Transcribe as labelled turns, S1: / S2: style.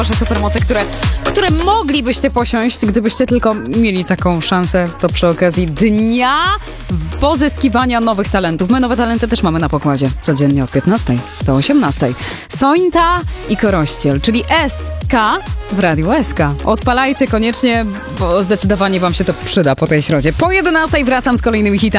S1: wasze supermoce, które moglibyście posiąść, gdybyście tylko mieli taką szansę, to przy okazji dnia pozyskiwania nowych talentów. My nowe talenty też mamy na pokładzie. Codziennie od 15 do 18. Sointa i Korościel, czyli SK w Radiu SK. Odpalajcie koniecznie, bo zdecydowanie wam się to przyda po tej środzie. Po 11 wracam z kolejnymi hitami.